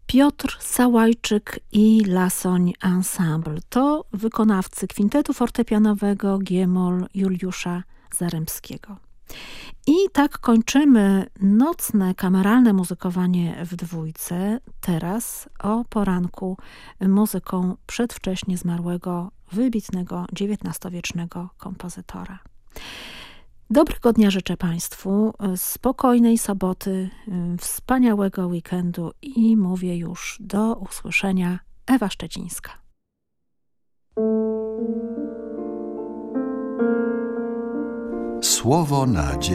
Piotr Sałajczyk i Lasoń Ensemble to wykonawcy kwintetu fortepianowego G-moll Juliusza Zaremskiego. I tak kończymy nocne kameralne muzykowanie w dwójce. Teraz o poranku muzyką przedwcześnie zmarłego, wybitnego XIX-wiecznego kompozytora. Dobrego dnia życzę Państwu, spokojnej soboty, wspaniałego weekendu i mówię już do usłyszenia. Ewa Szczecińska. Słowo na dzień.